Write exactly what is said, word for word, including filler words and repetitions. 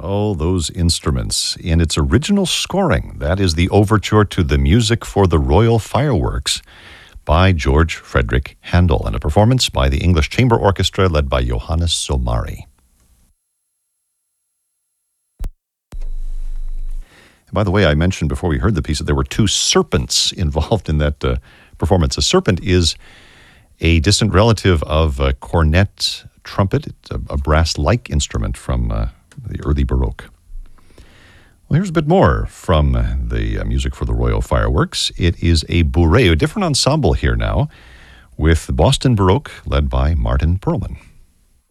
Oh, those instruments. In its original scoring, that is the overture to the Music for the Royal Fireworks by George Frederick Handel, and a performance by the English Chamber Orchestra led by Johannes Somari. By the way, I mentioned before we heard the piece that there were two serpents involved in that uh, performance. A serpent is a distant relative of a cornet trumpet. It's a, a brass-like instrument from uh, the early Baroque. Well, here's a bit more from the uh, Music for the Royal Fireworks. It is a bourrée, a different ensemble here now, with Boston Baroque led by Martin Perlman.